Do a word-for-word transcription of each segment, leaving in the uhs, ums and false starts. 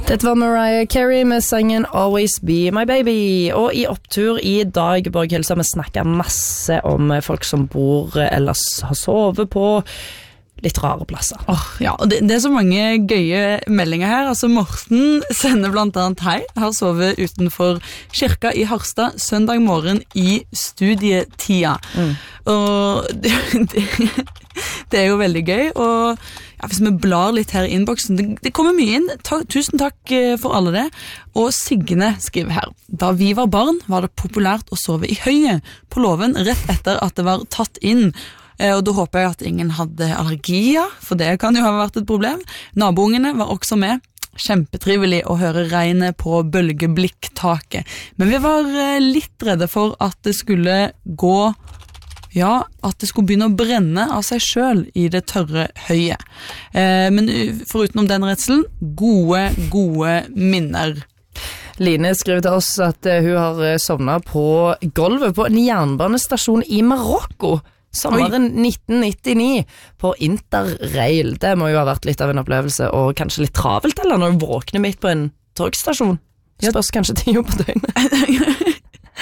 Dette var Mariah Carey med sangen Always Be My Baby. Og i opptur i dag, Borg Hilsa, vi snakker masse om folk som bor eller har sovet på litt rare plasser. Oh, ja, og det, det er så mange gøye meldinger her. Altså Morten sender blant annet hei. Har sovet utenfor kirka i Harstad søndag morgen i studietida. Mm. Og det, det, det er jo veldig gøy, og ja, hvis vi blar litt her i innboksen, det, det kommer mye inn. Ta, tusen takk for alle det. Og Signe skriver her: da vi var barn, var det populært å sove i høyet på låven rett etter at det var tatt inn. Og da håper jeg at ingen hadde allergier, for det kan jo ha vært et problem. Naboungene var også med. Kjempetrivelig å høre regnet på bølgeblikk-taket. Men vi var litt redde for at det skulle gå, ja, at det skulle begynne å brenne av seg selv i det tørre høyet. Men foruten om den redselen, gode, gode minner. Line skriver til oss at hun har sovnet på gulvet på en jernbanestasjon i Marokko. Sommeren nitten nittini på Interrail. Det må jo ha vært litt av en opplevelse, og kanskje litt travelt, eller når du våkner midt på en togstasjon. Det spørs kanskje tida på døgnet.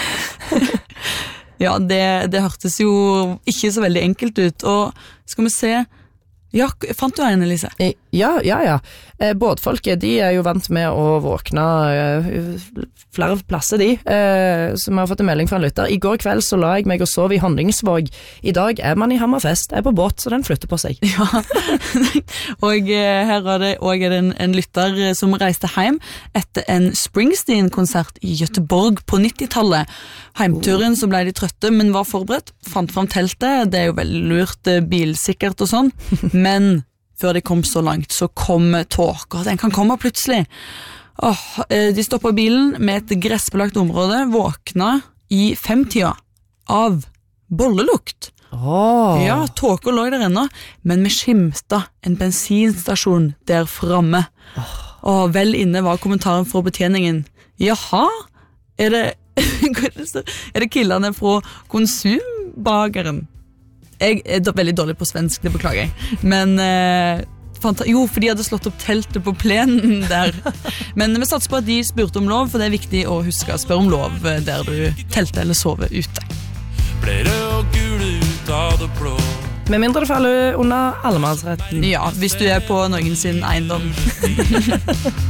Ja, det, det hørtes jo ikke så veldig enkelt ut, og skal vi se. Ja, fant du en, Elise? Ja, ja, ja. Eh, båtfolket, de er jo vant med å våkne eh, flere plasser, de. Eh, så vi har fått en melding fra en lytter. I går kveld så la jeg meg og sov i Hondingsvåg. I dag er man i Hammerfest, er på båt, så den flytter på seg. Ja, og eh, her er det også en, en lytter som reiste hjem etter en Springsteen-konsert i Göteborg på nittitallet. Heimturen så ble de trøtte, men var forberedt. Fant frem teltet, det er jo veldig lurt, bilsikkert og sånn. Men før de kom så langt, så kom tåka. Den kan komme plutselig. Åh, de stoppet bilen med et gressbelagt område, våkna i femtida av bollelukt. Oh. Ja, tåka lå der ennå, men vi skimta en bensinstasjon der framme. Oh. Og vel inne var kommentaren fra betjeningen: jaha, er det, er det killerne fra konsumbageren? Jeg er veldig dårlig på svensk, det beklager jeg. Men eh, fant, jo, for de hadde slått opp teltet på plenen der. Men vi satser på at de spurte om lov, for det er viktig å huske å spørre om lov der du telter eller sover ute. Ble rød og gul ut av det blå. Med mindre det faller under allemannsretten. Ja, hvis du er på noen sin eiendom.